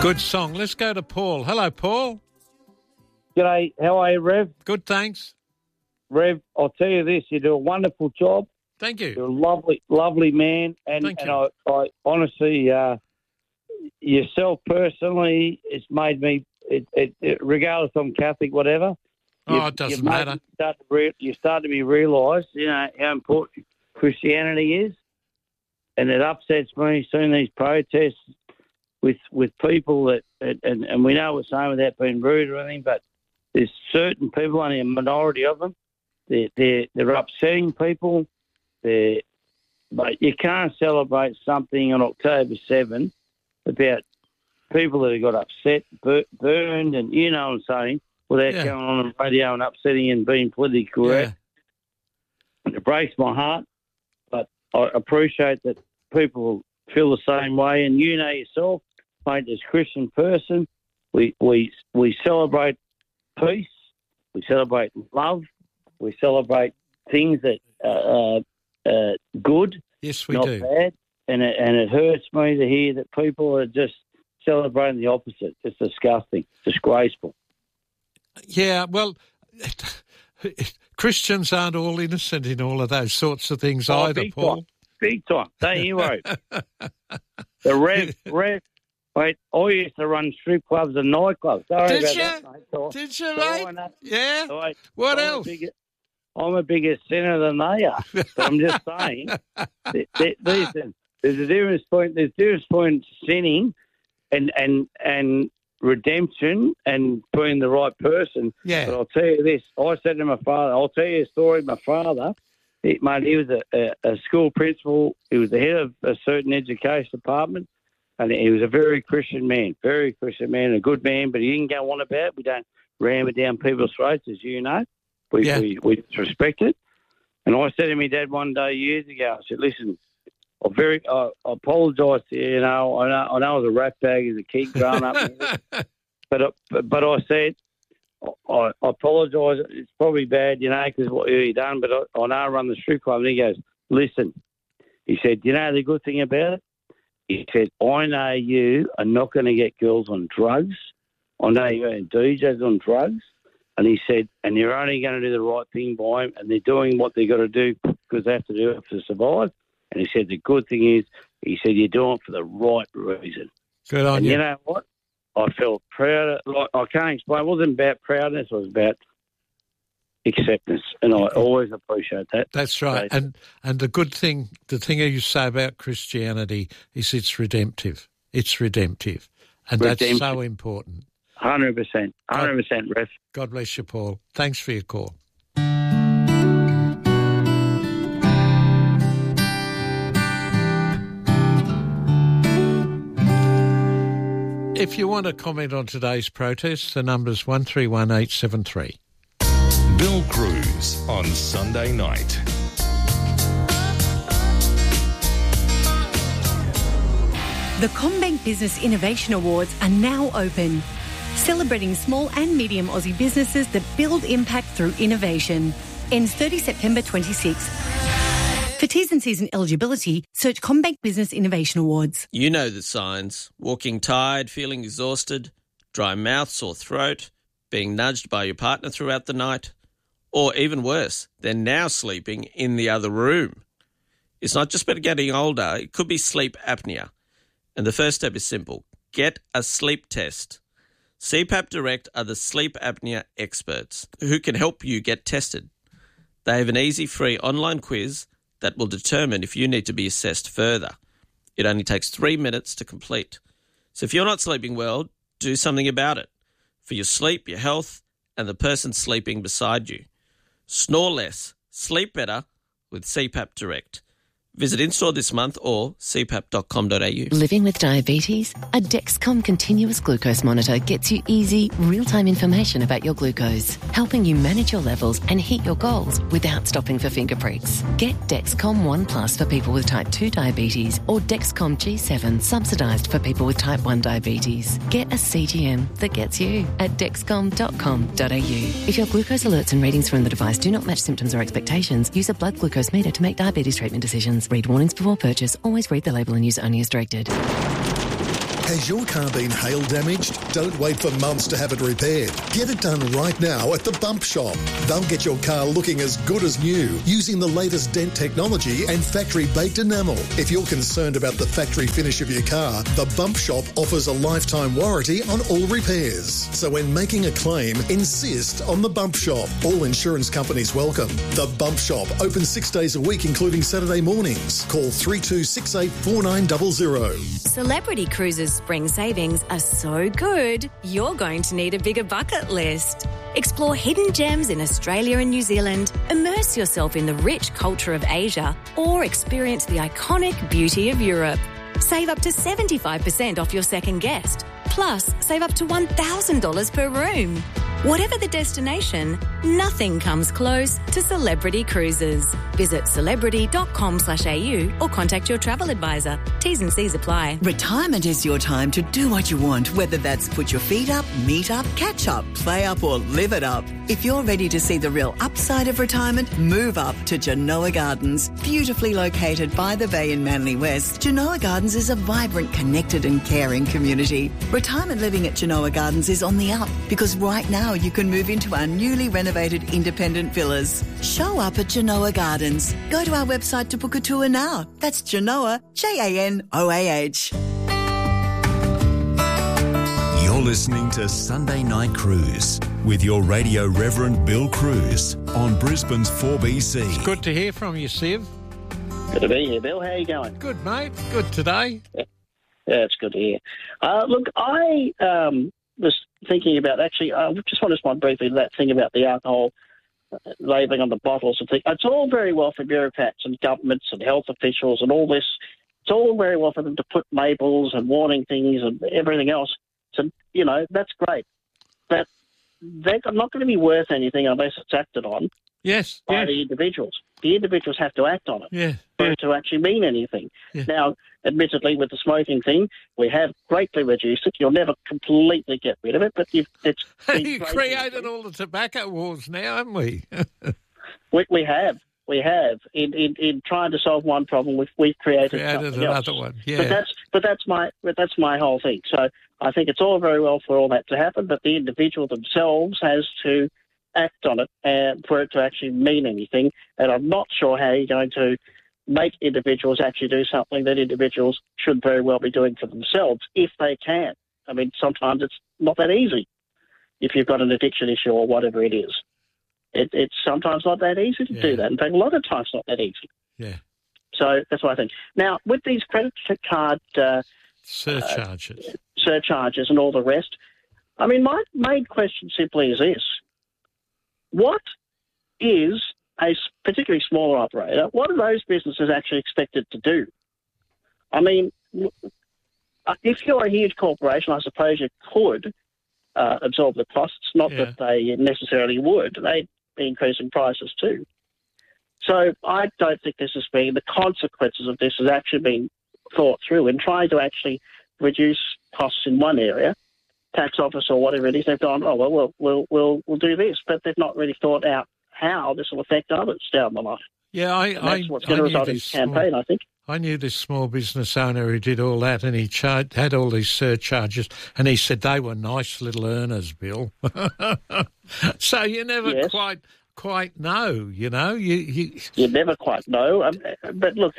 Good song. Let's go to Paul. Hello, Paul. G'day, how are you, Rev? Good, thanks. Rev, I'll tell you this, you do a wonderful job. Thank you. You're a lovely man. And Thank you. I honestly, yourself personally, it's made me, regardless I'm Catholic, whatever. It doesn't matter. You start to be realised, how important Christianity is. And it upsets me seeing these protests with people that, and we know what we're saying without being rude or anything, but there's certain people, only a minority of them, they're upsetting people. But you can't celebrate something on October 7 about people that have got upset, burned, and you know what I'm saying, without going on the radio and upsetting and being politically correct. Yeah. It breaks my heart, but I appreciate that people feel the same way. And you know yourself, mate, as a Christian person, we celebrate peace, we celebrate love, we celebrate things that are good, yes, we not do. bad, and it hurts me to hear that people are just celebrating the opposite. It's disgusting, disgraceful. Yeah, well, Christians aren't all innocent in all of those sorts of things either, Paul. Big time. Don't you worry. The Rev, mate, I used to run strip clubs and nightclubs. Did you, mate? Yeah. Mate, what else? I'm a bigger sinner than they are. But I'm just saying, listen, there's a difference between sinning and redemption and being the right person. Yeah. But I'll tell you this. I said to my father, I'll tell you a story. My father, he was a school principal. He was the head of a certain education department, and he was a very Christian man, a good man, but he didn't go on about it. We don't ram it down people's throats, as you know. We respect it. And I said to my dad one day years ago, I said, listen, I apologise to you. I know I was a rat bag as a kid growing up, but I said, I apologise. It's probably bad, because what you done, but I know I run the strip club. And he goes, listen, he said, the good thing about it? He said, I know you are not going to get girls on drugs. I know you're going to DJs on drugs. And he said, and you're only going to do the right thing by them, and they're doing what they've got to do because they have to do it to survive. And he said, the good thing is, he said, you're doing it for the right reason. Good on you. You know what? I felt proud. I can't explain. It wasn't about proudness. It was about acceptance, and I always appreciate that. That's right. And the good thing, the thing you say about Christianity is it's redemptive. It's redemptive. And that's so important. 100%. 100%, Ref. God bless you, Paul. Thanks for your call. If you want to comment on today's protest, the number's 131873. Bill Cruz on Sunday night. The CommBank Business Innovation Awards are now open, celebrating small and medium Aussie businesses that build impact through innovation. Ends 30 September 26. For T's and C's and eligibility, search CommBank Business Innovation Awards. You know the signs. Walking tired, feeling exhausted, dry mouth, sore throat, being nudged by your partner throughout the night, or even worse, they're now sleeping in the other room. It's not just about getting older, it could be sleep apnea. And the first step is simple. Get a sleep test. CPAP Direct are the sleep apnea experts who can help you get tested. They have an easy, free online quiz that will determine if you need to be assessed further. It only takes 3 minutes to complete. So if you're not sleeping well, do something about it. For your sleep, your health, and the person sleeping beside you. Snore less, sleep better with CPAP Direct. Visit in-store this month or cpap.com.au. Living with diabetes? A Dexcom continuous glucose monitor gets you easy, real-time information about your glucose, helping you manage your levels and hit your goals without stopping for finger pricks. Get Dexcom One Plus for people with type 2 diabetes or Dexcom G7 subsidised for people with type 1 diabetes. Get a CGM that gets you at dexcom.com.au. If your glucose alerts and readings from the device do not match symptoms or expectations, use a blood glucose meter to make diabetes treatment decisions. Read warnings before purchase. Always read the label and use only as directed. Has your car been hail damaged? Don't wait for months to have it repaired. Get it done right now at the Bump Shop. They'll get your car looking as good as new using the latest dent technology and factory-baked enamel. If you're concerned about the factory finish of your car, the Bump Shop offers a lifetime warranty on all repairs. So when making a claim, insist on the Bump Shop. All insurance companies welcome. The Bump Shop, open 6 days a week, including Saturday mornings. Call 3268 4900. Celebrity Cruises spring savings are so good, you're going to need a bigger bucket list. Explore hidden gems in Australia and New Zealand, immerse yourself in the rich culture of Asia, or experience the iconic beauty of Europe. Save up to 75% off your second guest. Plus, save up to $1,000 per room. Whatever the destination, nothing comes close to Celebrity Cruises. Visit celebrity.com.au or contact your travel advisor. T's and C's apply. Retirement is your time to do what you want, whether that's put your feet up, meet up, catch up, play up or live it up. If you're ready to see the real upside of retirement, move up to Genoa Gardens. Beautifully located by the bay in Manly West, Genoa Gardens is a vibrant, connected and caring community. Retirement living at Genoa Gardens is on the up because right now you can move into our newly renovated independent villas. Show up at Genoa Gardens. Go to our website to book a tour now. That's Genoa, Janoah. You're listening to Sunday Night Cruise with your radio Reverend Bill Cruz on Brisbane's 4BC. It's good to hear from you, Siv. Good to be here, Bill. How are you going? Good, mate. Good today. Yeah, it's good to hear. Look, I was thinking about, actually, I just want to respond briefly to that thing about the alcohol labelling on the bottles and things. It's all very well for bureaucrats and governments and health officials and all this. It's all very well for them to put labels and warning things and everything else. So, you know, that's great. But they're not going to be worth anything unless it's acted on by the individuals. The individuals have to act on it for it to actually mean anything. Yeah. Now, admittedly, with the smoking thing, we have greatly reduced it. You'll never completely get rid of it, but you created all the tobacco wars now, haven't we? we have. We have. In trying to solve one problem, we've created another else. one. Yeah. But that's my whole thing. So I think it's all very well for all that to happen, but the individual themselves has to act on it and for it to actually mean anything. And I'm not sure how you're going to make individuals actually do something that individuals should very well be doing for themselves if they can. I mean, sometimes it's not that easy if you've got an addiction issue or whatever it is. It's sometimes not that easy to do that. In fact, a lot of times not that easy. Yeah. So that's what I think. Now, with these credit card surcharges and all the rest, I mean, my main question simply is this. What is a particularly smaller operator, what are those businesses actually expected to do? I mean, if you're a huge corporation, I suppose you could absorb the costs, not that they necessarily would. They'd be increasing prices too. So I don't think this has been, the consequences of this has actually been thought through in trying to actually reduce costs in one area. Tax office or whatever it is, they've gone, oh, well, we'll do this, but they've not really thought out how this will affect others down the line. Yeah, that's what's going to result in this campaign, I think. I knew this small business owner who did all that, and he had all these surcharges, and he said they were nice little earners, Bill. So you never quite know, you know. You never quite know. But look,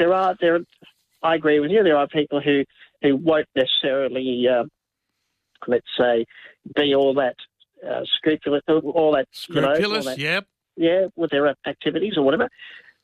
I agree with you. There are people who won't necessarily, let's say, be all that scrupulous, all that scrupulous. Yep. Yeah, with their activities or whatever.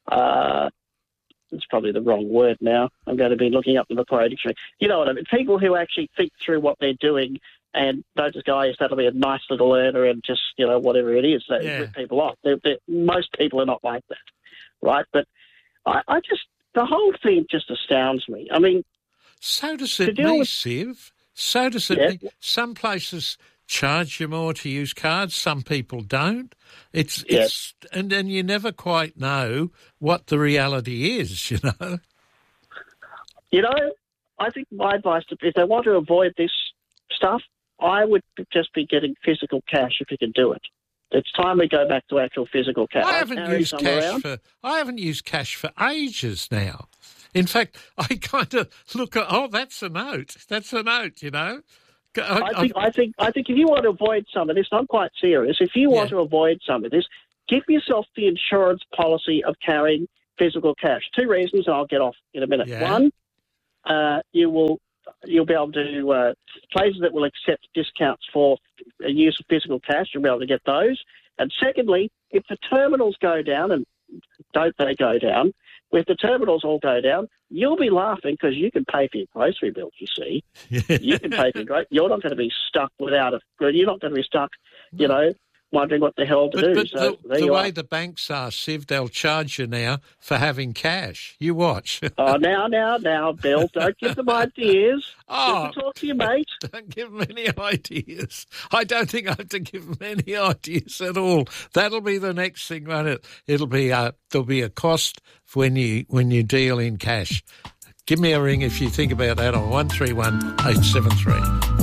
It's probably the wrong word now. I'm going to be looking up the Macquarie Dictionary. You know what I mean? People who actually think through what they're doing and don't just go, yes, that'll be a nice little earner and just, you know, whatever it is, they rip people off. Most people are not like that, right? But I just, the whole thing just astounds me. I mean... So does it me, Siv. So does it me. Some places charge you more to use cards, some people don't. And then you never quite know what the reality is, you know. You know, I think my advice, if they want to avoid this stuff, I would just be getting physical cash if you can do it. It's time we go back to actual physical cash. I haven't used cash for ages now. In fact, I kind of look at, that's a note. That's a note, you know. I think if you want to avoid some of this, I'm quite serious. If you want to avoid some of this, give yourself the insurance policy of carrying physical cash. 2 reasons, and I'll get off in a minute. Yeah. One, you'll be able to places that will accept discounts for use of physical cash. You'll be able to get those. And secondly, if the terminals go down, and don't they go down? If the terminals all go down, you'll be laughing because you can pay for your grocery bills. You see, you can pay for your You're not going to be stuck without a. You're not going to be stuck, you know, wondering what the hell to do. But so the way the banks are, Siv, they'll charge you now for having cash. You watch. Now, Bill, don't give them ideas. Oh, talk to your mate. Don't give them any ideas. I don't think I have to give them any ideas at all. That'll be the next thing, won't it? It'll be there'll be a cost when you deal in cash. Give me a ring if you think about that on 131 873.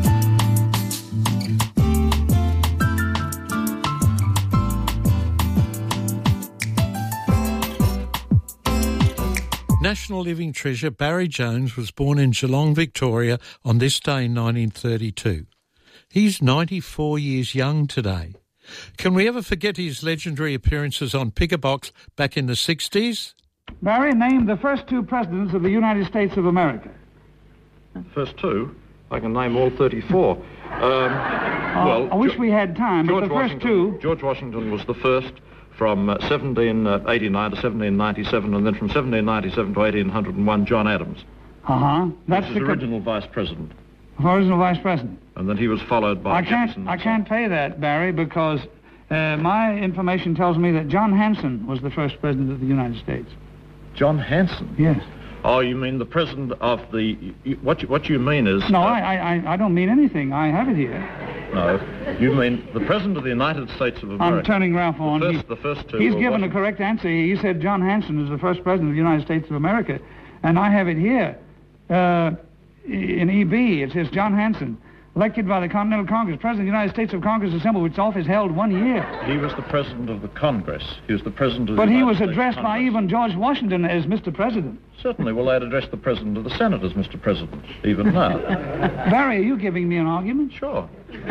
National living treasure Barry Jones was born in Geelong, Victoria on this day in 1932. He's 94 years young today. Can we ever forget his legendary appearances on Pickerbox back in the 60s? Barry, name the first 2 presidents of the United States of America. First 2? I can name all 34. I wish we had time, but the first 2... George Washington was the first from 1789 to 1797, and then from 1797 to 1801, John Adams. That's the original vice president. Original vice president. And then he was followed by Jefferson. I can't pay that, Barry, because my information tells me that John Hanson was the first president of the United States. John Hanson? Yes. Oh, you mean the president of the... What you mean is... No, I don't mean anything. I have it here. No, you mean the President of the United States of America. I'm turning Ralph on. The first 2. He's given the correct answer. He said John Hanson is the first President of the United States of America. And I have it here. In EB, it says John Hanson, elected by the Continental Congress, President of the United States of Congress assembled, which office held 1 year. He was the President of the Congress. He was the President of the But he United was States addressed by Congress. even George Washington as Mr. President. Certainly. Well, they'd address the President of the Senate as Mr. President, even now. Barry, are you giving me an argument? Sure.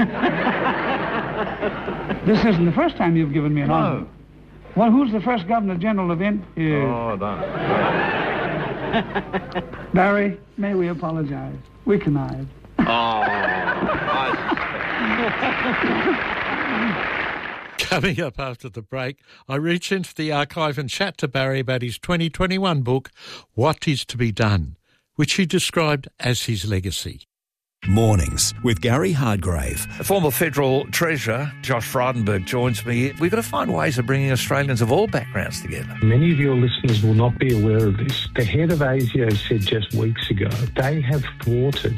This isn't the first time you've given me an argument. Well, who's the first Governor General of India? Oh, don't. Barry, may we apologize? We connived. Coming up after the break, I reach into the archive and chat to Barry about his 2021 book, What Is to Be Done, which he described as his legacy. Mornings with Gary Hardgrave. Former Federal Treasurer Josh Frydenberg joins me. We've got to find ways of bringing Australians of all backgrounds together. Many of your listeners will not be aware of this. The head of ASIO said just weeks ago they have thwarted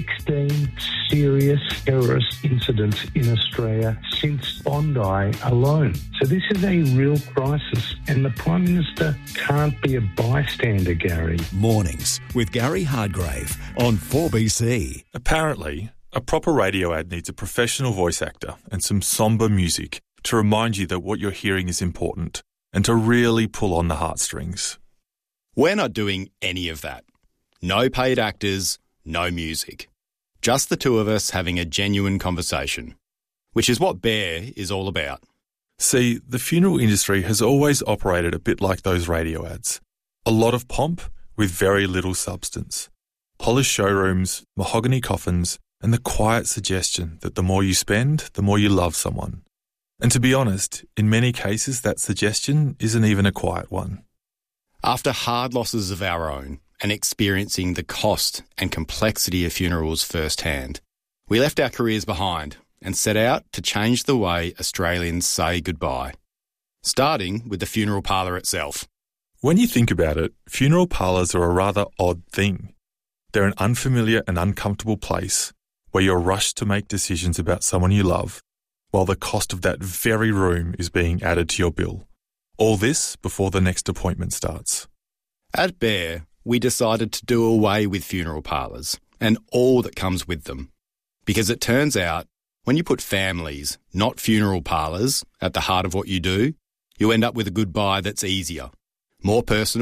16 serious terrorist incidents in Australia since Bondi alone. So this is a real crisis, and the Prime Minister can't be a bystander, Gary. Mornings with Gary Hardgrave on 4BC. Apparently, a proper radio ad needs a professional voice actor and some sombre music to remind you that what you're hearing is important and to really pull on the heartstrings. We're not doing any of that. No paid actors, no music. Just the 2 of us having a genuine conversation, which is what Bear is all about. See, the funeral industry has always operated a bit like those radio ads. A lot of pomp with very little substance. Polished showrooms, mahogany coffins, and the quiet suggestion that the more you spend, the more you love someone. And to be honest, in many cases that suggestion isn't even a quiet one. After hard losses of our own and experiencing the cost and complexity of funerals firsthand, we left our careers behind and set out to change the way Australians say goodbye, starting with the funeral parlour itself. When you think about it, funeral parlours are a rather odd thing. They're an unfamiliar and uncomfortable place where you're rushed to make decisions about someone you love, while the cost of that very room is being added to your bill. All this before the next appointment starts. At Bear, we decided to do away with funeral parlours and all that comes with them. Because it turns out, when you put families, not funeral parlours, at the heart of what you do, you end up with a goodbye that's easier, more personal,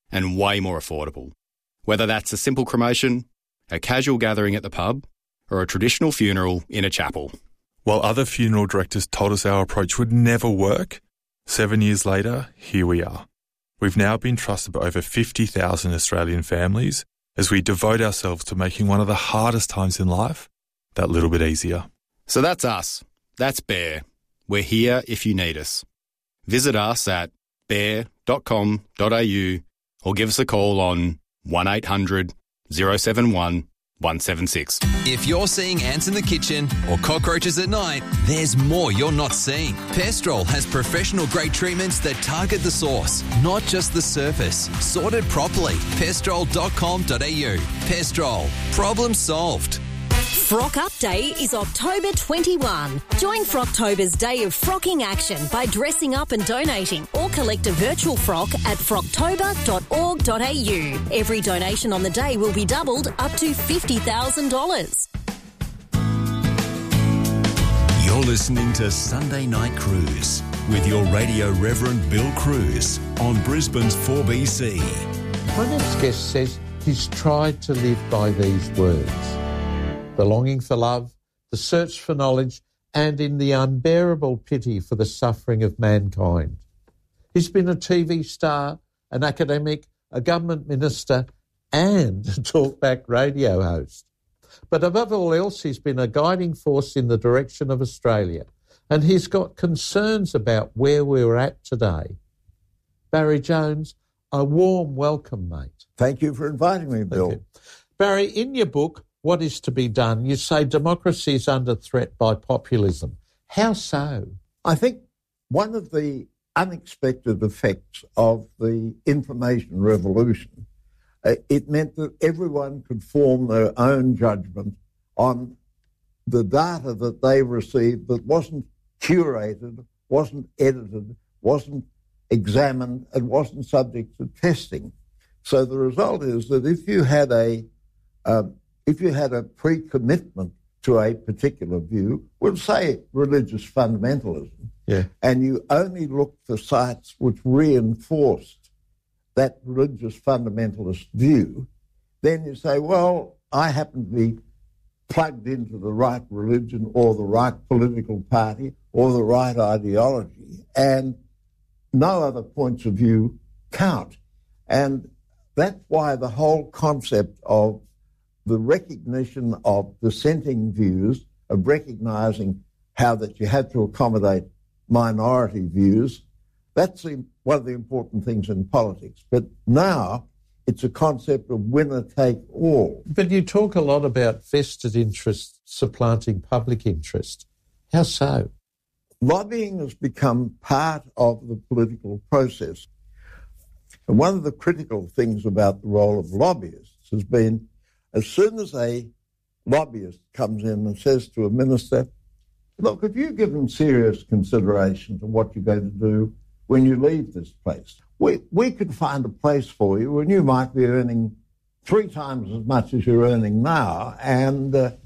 and way more affordable. Whether that's a simple cremation, a casual gathering at the pub, or a traditional funeral in a chapel. While other funeral directors told us our approach would never work, 7 years later, here we are. We've now been trusted by over 50,000 Australian families as we devote ourselves to making one of the hardest times in life that little bit easier. So that's us. That's Bear. We're here if you need us. Visit us at bear.com.au or give us a call on 1800 071 176. If you're seeing ants in the kitchen or cockroaches at night, there's more you're not seeing. Pestrol has professional-grade treatments that target the source, not just the surface. Sorted properly. Pestrol.com.au. Pestrol. Problem solved. Frock Up Day is October 21. Join Frocktober's Day of Frocking action by dressing up and donating, or collect a virtual frock at frocktober.org.au. Every donation on the day will be doubled up to $50,000. You're listening to Sunday Night Cruise with your radio Reverend Bill Cruz on Brisbane's 4BC. My next guest says he's tried to live by these words: the longing for love, the search for knowledge, and in the unbearable pity for the suffering of mankind. He's been a TV star, an academic, a government minister, and a talkback radio host. But above all else, he's been a guiding force in the direction of Australia, and he's got concerns about where we're at today. Barry Jones, a warm welcome, mate. Thank you for inviting me, Bill. Barry, in your book, What is to be Done, you say democracy is under threat by populism. How so? I think one of the unexpected effects of the information revolution, it meant that everyone could form their own judgment on the data that they received that wasn't curated, wasn't edited, wasn't examined, and wasn't subject to testing. So the result is that if you had a pre-commitment to a particular view, we'll say religious fundamentalism, and you only looked for sites which reinforced that religious fundamentalist view, then you say, well, I happen to be plugged into the right religion or the right political party or the right ideology, and no other points of view count. And that's why the whole concept of the recognition of dissenting views, of recognising how that you have to accommodate minority views, that's one of the important things in politics. But now it's a concept of winner take all. But you talk a lot about vested interest supplanting public interest. How so? Lobbying has become part of the political process. And one of the critical things about the role of lobbyists has been, as soon as a lobbyist comes in and says to a minister, look, have you given serious consideration to what you're going to do when you leave this place? We could find a place for you and you might be earning 3 times as much as you're earning now, and, it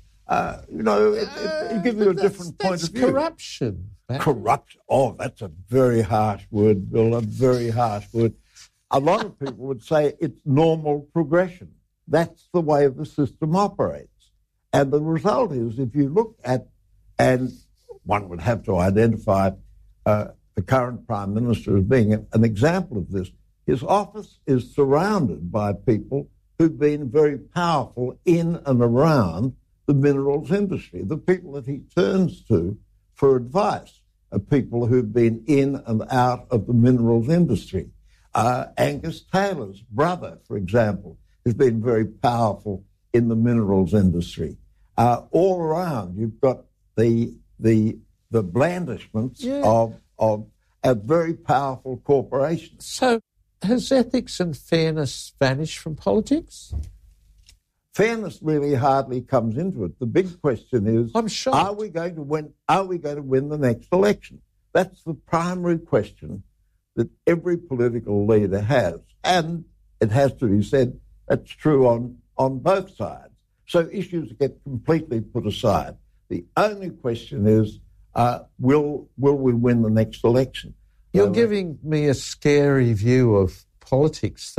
gives you a different point of view. Corruption. Corruption. Oh, that's a very harsh word, Bill, a very harsh word. A lot of people would say it's normal progression. That's the way the system operates. And the result is, if you look at, and one would have to identify the current Prime Minister as being an example of this, his office is surrounded by people who've been very powerful in and around the minerals industry. The people that he turns to for advice are people who've been in and out of the minerals industry. Angus Taylor's brother, for example, has been very powerful in the minerals industry. All around, you've got the blandishments of a very powerful corporation. So has ethics and fairness vanished from politics? Fairness really hardly comes into it. The big question is, are we going to win the next election? That's the primary question that every political leader has. And it has to be said, that's true on both sides. So issues get completely put aside. The only question is, will we win the next election? You're giving me a scary view of politics, that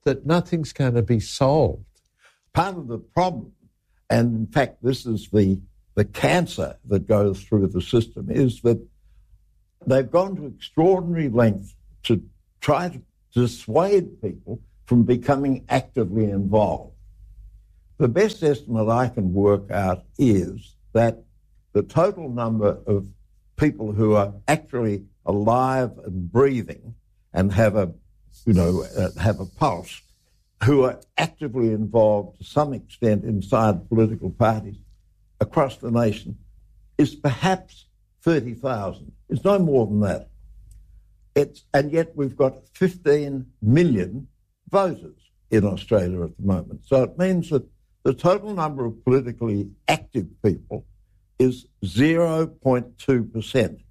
that nothing's going to be solved. Part of the problem, and in fact this is the cancer that goes through the system, is that they've gone to extraordinary lengths to try to dissuade people from becoming actively involved. The best estimate I can work out is that the total number of people who are actually alive and breathing and have a pulse, who are actively involved to some extent inside political parties across the nation, is perhaps 30,000. It's no more than that. And yet we've got 15 million voters in Australia at the moment. So it means that the total number of politically active people is 0.2%.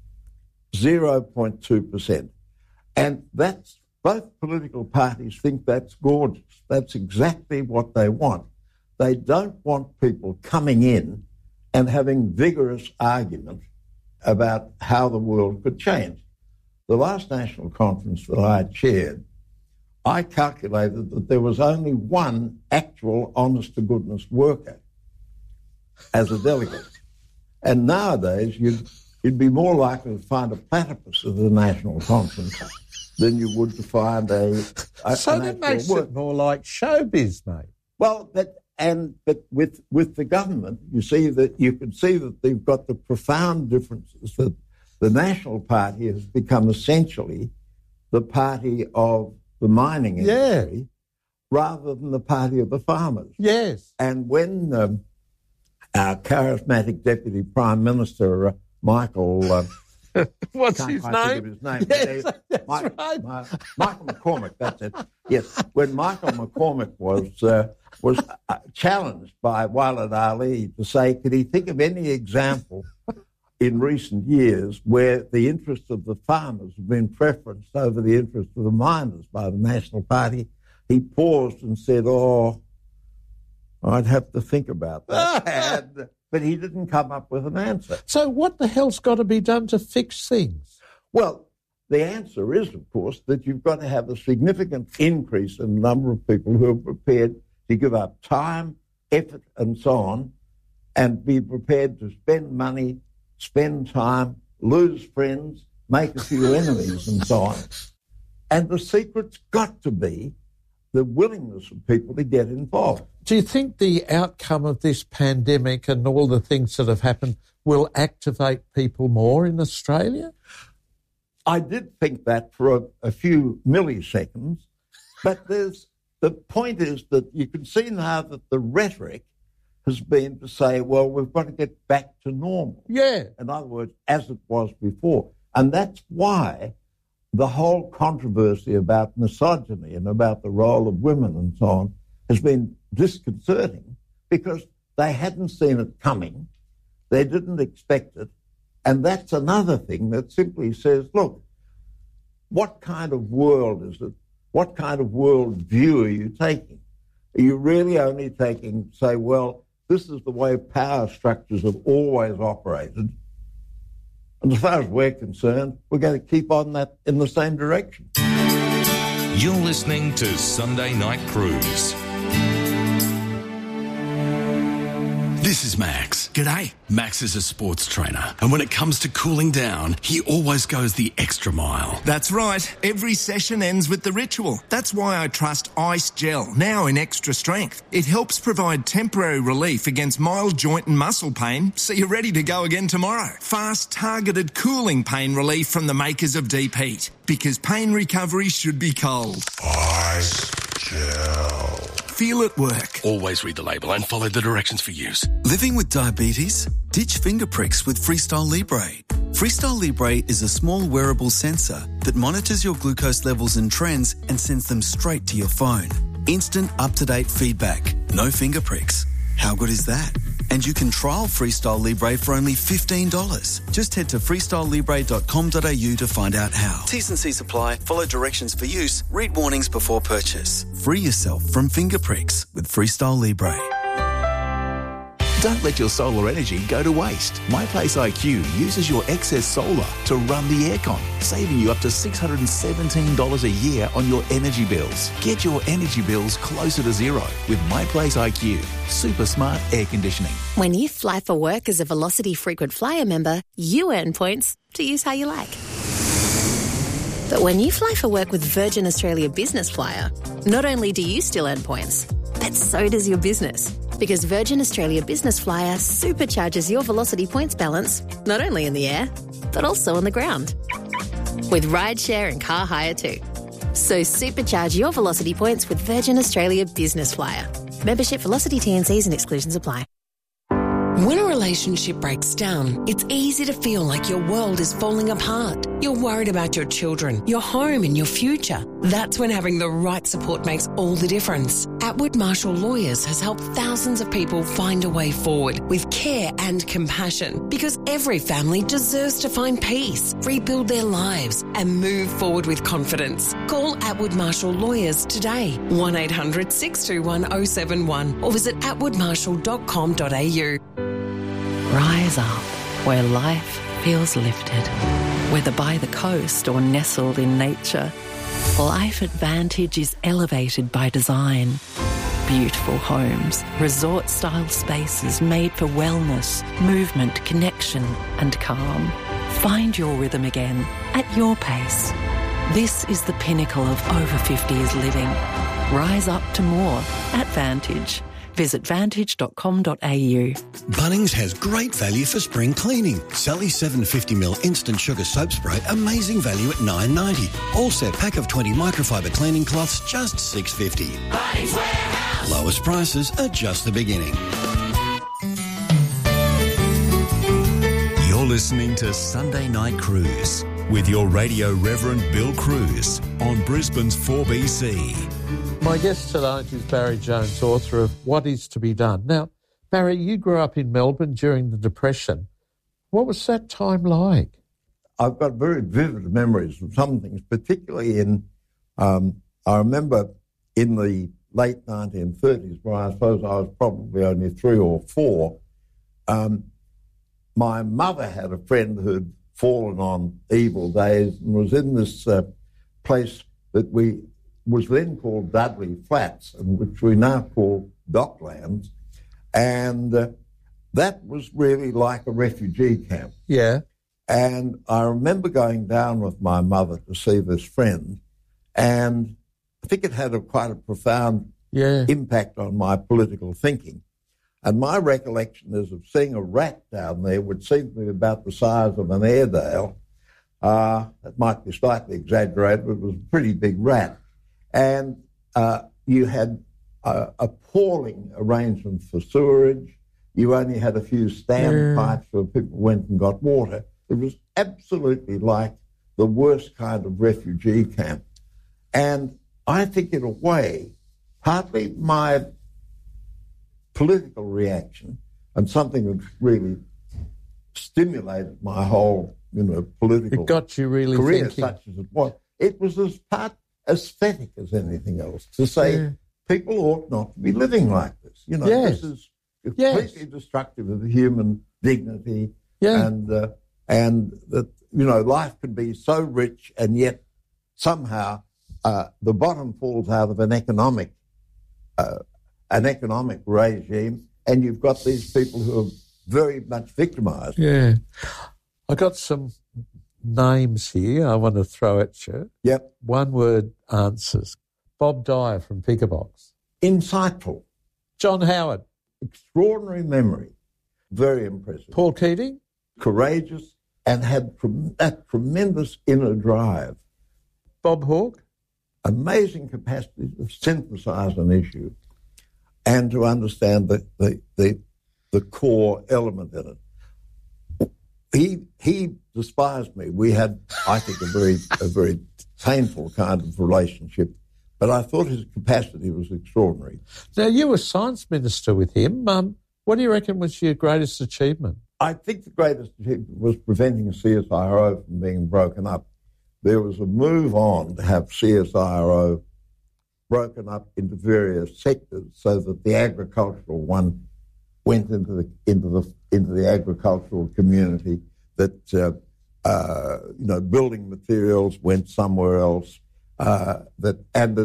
0.2%. And that's, both political parties think that's gorgeous. That's exactly what they want. They don't want people coming in and having vigorous argument about how the world could change. The last national conference that I chaired, I calculated that there was only one actual honest-to-goodness worker as a delegate. And nowadays, you'd be more likely to find a platypus at a national conference than you would to find a So that makes it more like showbiz, mate. Well, but with the government, you can see that they've got the profound differences that the National Party has become essentially the party of the mining industry rather than the party of the farmers. Yes. And when our charismatic Deputy Prime Minister, Michael... What's his name? Yes, right. Michael McCormack, that's it. Yes, when Michael McCormack was challenged by Walid Ali to say, could he think of any example in recent years where the interests of the farmers have been preferenced over the interests of the miners by the National Party, he paused and said, I'd have to think about that. But he didn't come up with an answer. So what the hell's got to be done to fix things? Well, the answer is, of course, that you've got to have a significant increase in the number of people who are prepared to give up time, effort, and so on, and be prepared to spend money, spend time, lose friends, make a few enemies, and so on. And the secret's got to be the willingness of people to get involved. Do you think the outcome of this pandemic and all the things that have happened will activate people more in Australia? I did think that for a few milliseconds, but the point is that you can see now that the rhetoric has been to say, well, we've got to get back to normal. Yeah. In other words, as it was before. And that's why the whole controversy about misogyny and about the role of women and so on has been disconcerting, because they hadn't seen it coming, they didn't expect it, and that's another thing that simply says, look, what kind of world is it? What kind of world view are you taking? Are you really only taking, say, well, this is the way power structures have always operated, and as far as we're concerned, we're going to keep on that in the same direction? You're listening to Sunday Night Cruise. This is Max. G'day. Max is a sports trainer, and when it comes to cooling down, he always goes the extra mile. That's right. Every session ends with the ritual. That's why I trust Ice Gel, now in extra strength. It helps provide temporary relief against mild joint and muscle pain, so you're ready to go again tomorrow. Fast, targeted cooling pain relief from the makers of Deep Heat, because pain recovery should be cold. Ice Gel. Feel it work. Always read the label and follow the directions for use. Living with diabetes? Ditch finger pricks with Freestyle Libre. Freestyle Libre is a small wearable sensor that monitors your glucose levels and trends and sends them straight to your phone. Instant, up-to-date feedback. No finger pricks. How good is that? And you can trial Freestyle Libre for only $15. Just head to freestylelibre.com.au to find out how. T's and C's apply. Follow directions for use. Read warnings before purchase. Free yourself from finger pricks with Freestyle Libre. Don't let your solar energy go to waste. MyPlace IQ uses your excess solar to run the aircon, saving you up to $617 a year on your energy bills. Get your energy bills closer to zero with MyPlace IQ. Super smart air conditioning. When you fly for work as a Velocity frequent flyer member, you earn points to use how you like. But when you fly for work with Virgin Australia Business Flyer, not only do you still earn points, but so does your business. Because Virgin Australia Business Flyer supercharges your Velocity points balance, not only in the air, but also on the ground. With rideshare and car hire too. So supercharge your Velocity points with Virgin Australia Business Flyer. Membership, Velocity, T&Cs and exclusions apply. When a relationship breaks down, it's easy to feel like your world is falling apart. You're worried about your children, your home and your future. That's when having the right support makes all the difference. Atwood Marshall Lawyers has helped thousands of people find a way forward with care and compassion, because every family deserves to find peace, rebuild their lives and move forward with confidence. Call Atwood Marshall Lawyers today, 1800 621 071 or visit atwoodmarshall.com.au. Rise up where life feels lifted. Whether by the coast or nestled in nature, Life Advantage is elevated by design. Beautiful homes, resort-style spaces made for wellness, movement, connection and calm. Find your rhythm again at your pace. This is the pinnacle of over 50s living. Rise up to more at Vantage. Visit vantage.com.au. Bunnings has great value for spring cleaning. Sally's 750ml instant sugar soap spray, amazing value at $9.90. All set pack of 20 microfiber cleaning cloths, just $6.50. Bunnings Warehouse. Lowest prices are just the beginning. You're listening to Sunday Night Cruise with your radio Reverend Bill Cruz on Brisbane's 4BC. My guest tonight is Barry Jones, author of What Is to Be Done. Now, Barry, you grew up in Melbourne during the Depression. What was that time like? I've got very vivid memories of some things, particularly in, I remember in the late 1930s, where I suppose I was probably only 3 or 4, my mother had a friend who'd fallen on evil days and was in this place that was then called Dudley Flats, and which we now call Docklands, and that was really like a refugee camp. Yeah. And I remember going down with my mother to see this friend, and I think it had quite a profound impact on my political thinking. And my recollection is of seeing a rat down there, which seemed to be about the size of an Airedale. It might be slightly exaggerated, but it was a pretty big rat. And you had appalling arrangements for sewerage. You only had a few standpipes where people went and got water. It was absolutely like the worst kind of refugee camp. And I think in a way, partly my political reaction and something that really stimulated my whole, political it got you really career, thinking. such as it was. It was as part aesthetic as anything else to say people ought not to be living like this. This is completely destructive of human dignity, and that life can be so rich and yet somehow the bottom falls out of an economic regime, and you've got these people who are very much victimised. Yeah. I got some names here I want to throw at you. Yep. One-word answers. Bob Dyer from Pickerbox. Insightful. John Howard. Extraordinary memory. Very impressive. Paul Keating. Courageous and had that tremendous inner drive. Bob Hawke. Amazing capacity to synthesise an issue and to understand the core element in it. He despised me. We had, I think, a very painful kind of relationship, but I thought his capacity was extraordinary. Now, you were science minister with him. What do you reckon was your greatest achievement? I think the greatest achievement was preventing CSIRO from being broken up. There was a move on to have CSIRO broken up into various sectors so that the agricultural one went into the agricultural community, that building materials went somewhere else, that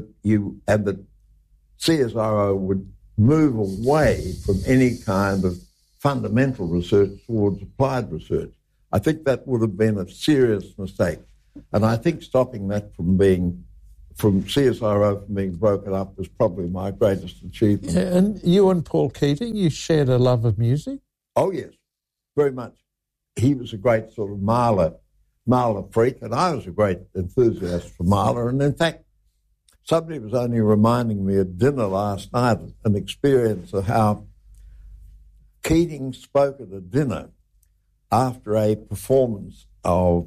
CSIRO would move away from any kind of fundamental research towards applied research. I think that would have been a serious mistake. And I think stopping that from CSIRO from being broken up was probably my greatest achievement. Yeah, and you and Paul Keating, you shared a love of music? Oh, yes, very much. He was a great sort of Mahler freak, and I was a great enthusiast for Mahler. And in fact, somebody was only reminding me at dinner last night an experience of how Keating spoke at a dinner after a performance of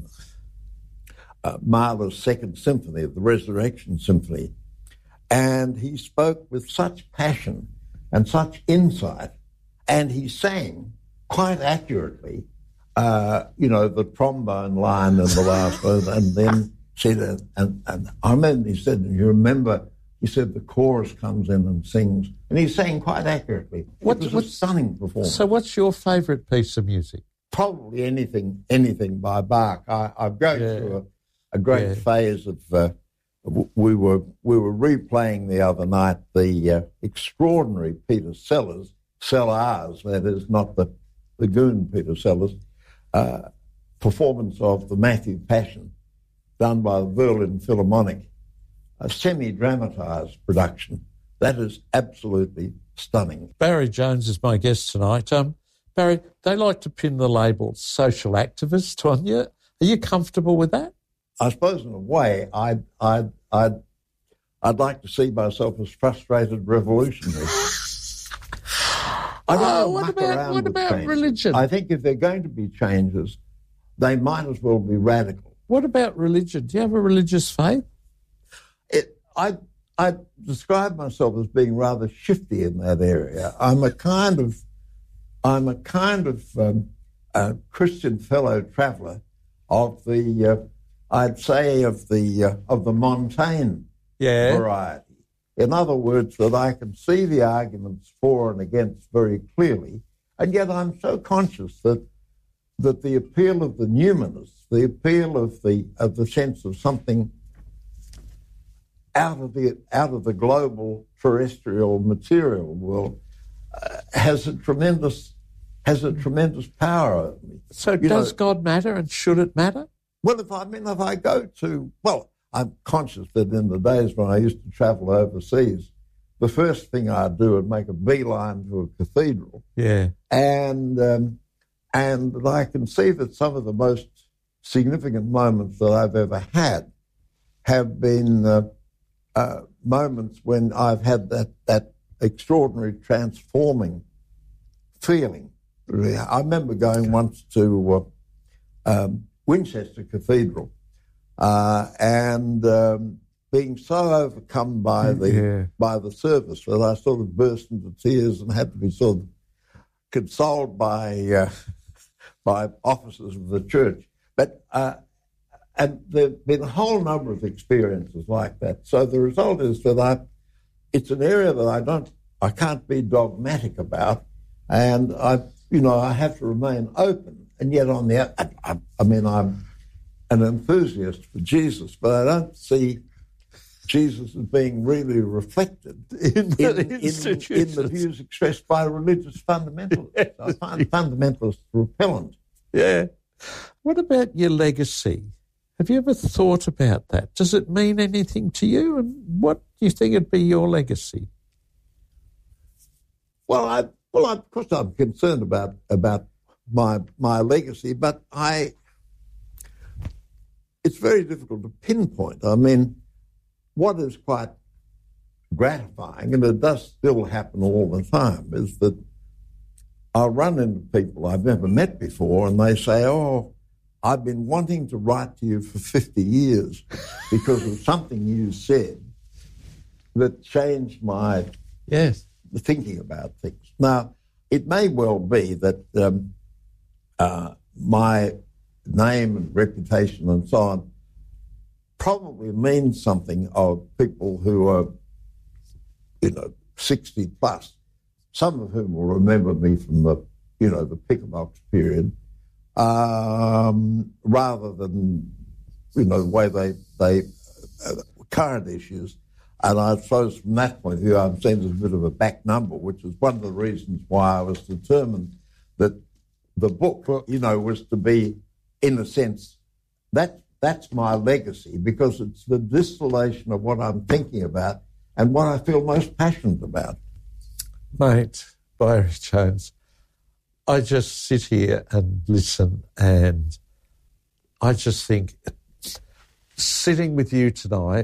Mahler's Second Symphony, the Resurrection Symphony, and he spoke with such passion and such insight, and he sang quite accurately, the trombone line in the last one, and then said, and I remember he said, you remember, he said the chorus comes in and sings, and he sang quite accurately. It was a stunning performance. So what's your favourite piece of music? Probably anything by Bach. I'm going through a great phase of. We were replaying the other night the extraordinary Peter Sellers, that is, not the goon Peter Sellers, performance of the Matthew Passion, done by the Berlin Philharmonic, a semi-dramatised production. That is absolutely stunning. Barry Jones is my guest tonight. Barry, they like to pin the label social activist on you. Are you comfortable with that? I suppose in a way I'd like to see myself as frustrated revolutionary. What about religion? I think if they're going to be changes, they might as well be radical. What about religion? Do you have a religious faith? I describe myself as being rather shifty in that area. I'm a kind of Christian fellow traveller of the Montaigne variety. In other words, that I can see the arguments for and against very clearly, and yet I'm so conscious that the appeal of the Newmanists, the appeal of the sense of something out of the global terrestrial material world has a tremendous power over me. So does God matter, and should it matter? Well, if I go to, I'm conscious that in the days when I used to travel overseas, the first thing I'd do would make a beeline to a cathedral. Yeah. And I can see that some of the most significant moments that I've ever had have been moments when I've had that extraordinary transforming feeling. I remember going once to Winchester Cathedral and being so overcome by the service that I sort of burst into tears and had to be sort of consoled by officers of the church. But and there've been a whole number of experiences like that. So the result is that it's an area that I can't be dogmatic about, and I have to remain open. And yet I'm an enthusiast for Jesus, but I don't see Jesus as being really reflected in the views expressed by religious fundamentalists. Yes. I find fundamentalists repellent. Yeah. What about your legacy? Have you ever thought about that? Does it mean anything to you? And what do you think would be your legacy? Well, of course I'm concerned about my legacy, but it's very difficult to pinpoint. I mean, what is quite gratifying, and it does still happen all the time, is that I'll run into people I've never met before, and they say, "Oh, I've been wanting to write to you for 50 years because of something you said that changed my thinking about things." Now, it may well be that my name and reputation and so on probably means something of people who are, 60 plus. some of whom will remember me from the Pickamox period, rather than, the way they current issues. And I suppose from that point of view, I'm seen as a bit of a back number, which is one of the reasons why I was determined that the book, was to be, in a sense, that's my legacy, because it's the distillation of what I'm thinking about and what I feel most passionate about. Mate, Byron Jones, I just sit here and listen, and I just think sitting with you tonight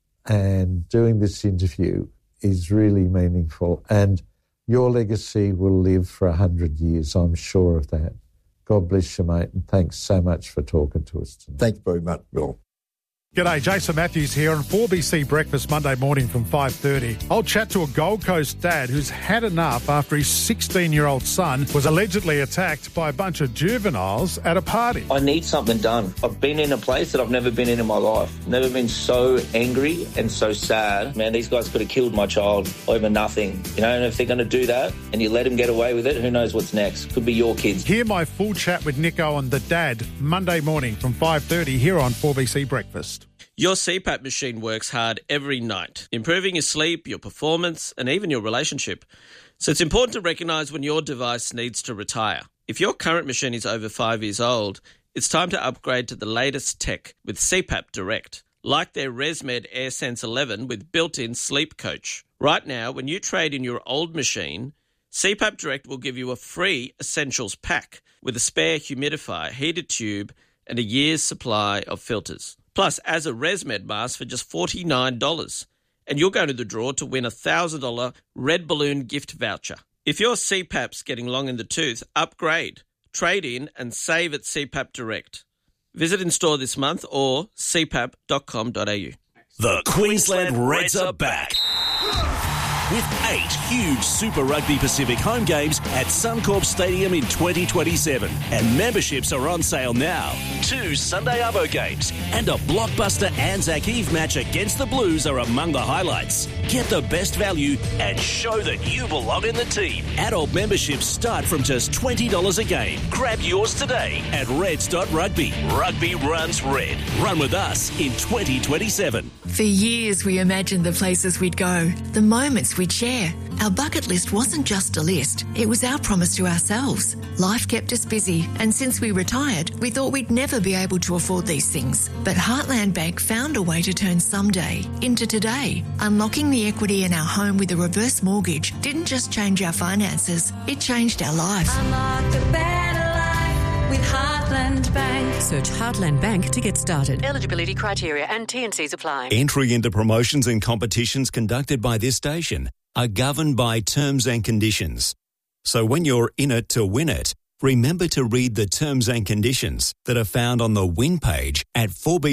and doing this interview is really meaningful, and your legacy will live for 100 years, I'm sure of that. God bless you, mate, and thanks so much for talking to us tonight. Thanks very much, Bill. G'day, Jason Matthews here on 4BC Breakfast Monday morning from 5:30. I'll chat to a Gold Coast dad who's had enough after his 16-year-old son was allegedly attacked by a bunch of juveniles at a party. I need something done. I've been in a place that I've never been in my life. Never been so angry and so sad. Man, these guys could have killed my child over nothing. And if they're going to do that and you let them get away with it, who knows what's next? Could be your kids. Hear my full chat with Nick Owen, the dad, Monday morning from 5:30 here on 4BC Breakfast. Your CPAP machine works hard every night, improving your sleep, your performance, and even your relationship. So it's important to recognise when your device needs to retire. If your current machine is over 5 years old, it's time to upgrade to the latest tech with CPAP Direct, like their ResMed AirSense 11 with built-in sleep coach. Right now, when you trade in your old machine, CPAP Direct will give you a free Essentials pack with a spare humidifier, heated tube, and a year's supply of filters. Plus, as a ResMed mask for just $49. And you'll go to the draw to win a $1,000 Red Balloon gift voucher. If your CPAP's getting long in the tooth, upgrade, trade in and save at CPAP Direct. Visit in store this month or cpap.com.au. The Queensland Reds are back. With 8 huge Super Rugby Pacific home games at Suncorp Stadium in 2027. And memberships are on sale now. 2 Sunday Arvo games and a blockbuster Anzac Eve match against the Blues are among the highlights. Get the best value and show that you belong in the team. Adult memberships start from just $20 a game. Grab yours today at reds.rugby. Rugby runs red. Run with us in 2027. For years we imagined the places we'd go, the moments we'd share. Our bucket list wasn't just a list, it was our promise to ourselves. Life kept us busy, and since we retired, we thought we'd never be able to afford these things. But Heartland Bank found a way to turn someday into today. Unlocking the equity in our home with a reverse mortgage didn't just change our finances, it changed our lives. Unlock a better life with Heartland Bank. Search Heartland Bank to get started. Eligibility criteria and T&Cs apply. Entry into promotions and competitions conducted by this station are governed by terms and conditions. So when you're in it to win it, remember to read the terms and conditions that are found on the win page at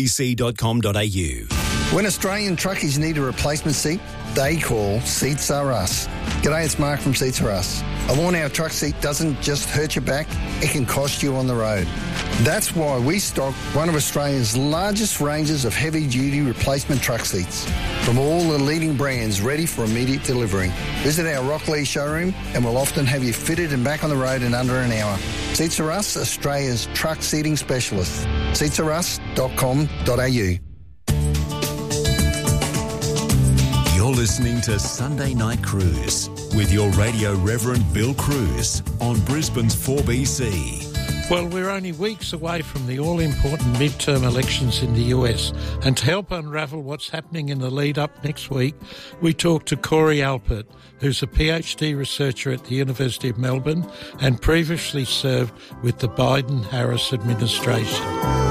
4bc.com.au. When Australian truckies need a replacement seat, they call Seats Are Us. G'day, it's Mark from Seats Are Us. A worn-out truck seat doesn't just hurt your back, it can cost you on the road. That's why we stock one of Australia's largest ranges of heavy-duty replacement truck seats from all the leading brands ready for immediate delivery. Visit our Rocklea showroom and we'll often have you fitted and back on the road in under an hour. Seats Are Us, Australia's truck seating specialist. seatsarus.com.au. You're listening to Sunday Night Cruise with your radio Reverend Bill Cruz on Brisbane's 4BC. Well, we're only weeks away from the all-important midterm elections in the US, and to help unravel what's happening in the lead-up next week, we talked to Corey Alpert, who's a PhD researcher at the University of Melbourne and previously served with the Biden-Harris administration.